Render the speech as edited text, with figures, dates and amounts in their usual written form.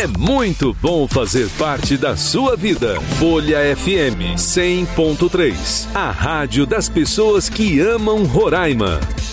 É muito bom fazer parte da sua vida. Folha FM 100.3, a rádio das pessoas que amam Roraima.